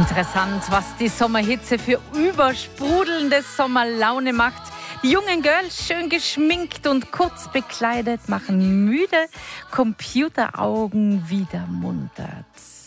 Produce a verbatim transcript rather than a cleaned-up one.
Interessant, was die Sommerhitze für übersprudelnde Sommerlaune macht. Die jungen Girls, schön geschminkt und kurz bekleidet, machen müde Computeraugen wieder munter.